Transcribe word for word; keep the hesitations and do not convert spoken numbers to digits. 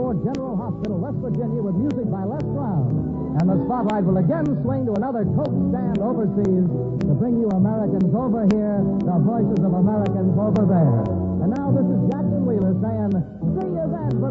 Ford General Hospital, West Virginia, with music by Les Brown. And the spotlight will again swing to another Coke stand overseas to bring you Americans over here, the voices of Americans over there. And now this is Jackson Wheeler saying, see you then.